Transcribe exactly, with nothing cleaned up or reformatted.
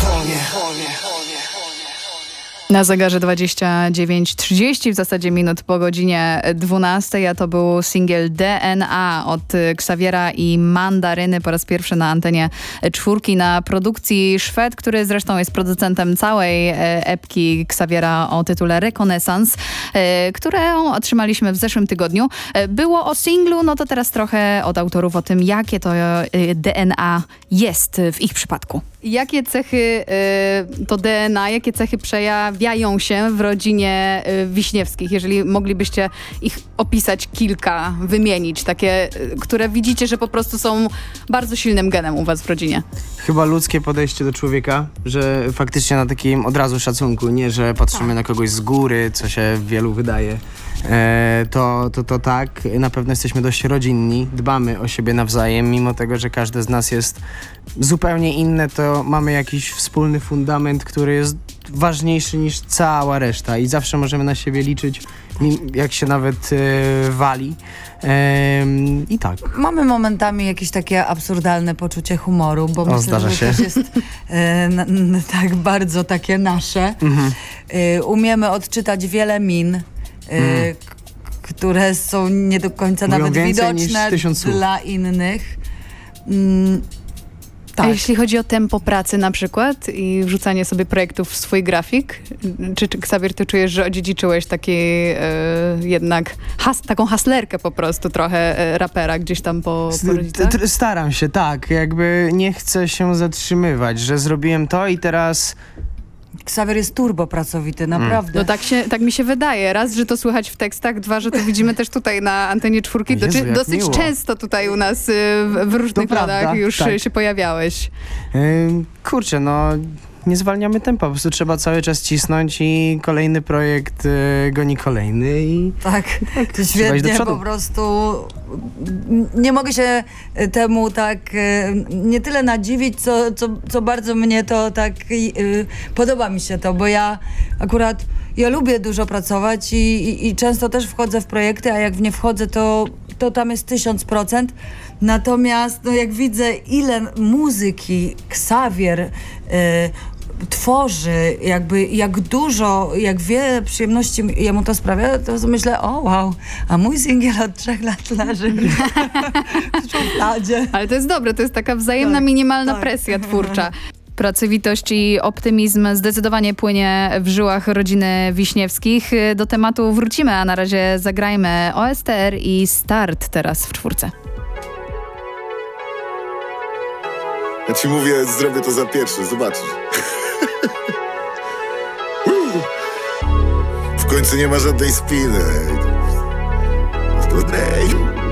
Na zegarze dwadzieścia dziewięć trzydzieści, w zasadzie minut po godzinie dwunastej, a to był singiel D N A od Xaviera i Mandaryny po raz pierwszy na antenie czwórki, na produkcji Szwed, który zresztą jest producentem całej epki Xaviera o tytule Rekonesans, którą otrzymaliśmy w zeszłym tygodniu. Było o singlu, no to teraz trochę od autorów o tym, jakie to D N A jest w ich przypadku. Jakie cechy to D N A, jakie cechy przejawiają się w rodzinie Wiśniewskich? Jeżeli moglibyście ich opisać kilka, wymienić, takie, które widzicie, że po prostu są bardzo silnym genem u was w rodzinie. Chyba ludzkie podejście do człowieka, że faktycznie na takim od razu szacunku, nie, że patrzymy tak na kogoś z góry, co się wielu wydaje. E, to, to, to tak, na pewno jesteśmy dość rodzinni, dbamy o siebie nawzajem, mimo tego, że każde z nas jest zupełnie inne, to mamy jakiś wspólny fundament, który jest ważniejszy niż cała reszta i zawsze możemy na siebie liczyć, jak się nawet e, wali. E, I tak. Mamy momentami jakieś takie absurdalne poczucie humoru, bo o, myślę, zdarza że się. to jest e, n, n, tak bardzo takie nasze. Mhm. E, umiemy odczytać wiele min, Mm. k- które są nie do końca Mówią nawet widoczne dla innych. Mm, tak. A jeśli chodzi o tempo pracy na przykład i wrzucanie sobie projektów w swój grafik, czy, czy Xavier, ty czujesz, że odziedziczyłeś taki e, jednak has, taką haslerkę po prostu trochę e, rapera gdzieś tam po, po rodzicach? Staram się, tak. Jakby nie chcę się zatrzymywać, że zrobiłem to i teraz... Xavier jest turbo pracowity, naprawdę. No tak, się, tak mi się wydaje. Raz, że to słychać w tekstach, dwa, że to widzimy też tutaj na antenie czwórki. Jezu, Doczy, dosyć miło. często tutaj u nas y, w różnych rodach już tak się pojawiałeś. Yy, kurczę, no nie zwalniamy tempa, po prostu trzeba cały czas cisnąć i kolejny projekt yy, goni kolejny i... Tak, to świetnie, po prostu nie mogę się temu tak nie tyle nadziwić, co, co, co bardzo mnie to tak yy, podoba mi się to, bo ja akurat ja lubię dużo pracować i, i, i często też wchodzę w projekty, a jak w nie wchodzę, to, to tam jest tysiąc procent. Natomiast no, jak widzę, ile muzyki Xavier yy, tworzy, jakby jak dużo, jak wiele przyjemności jemu to sprawia, to myślę, o wow, a mój singiel od trzech lat leży w szufladzie. Ale to jest dobre, to jest taka wzajemna, tak, minimalna tak. presja twórcza. Pracowitość i optymizm zdecydowanie płynie w żyłach rodziny Wiśniewskich. Do tematu wrócimy, a na razie zagrajmy O S T R i Start teraz w czwórce. Ja ci mówię, zrobię to za pierwszy, zobaczysz. W końcu nie ma żadnej spiny. To Drej.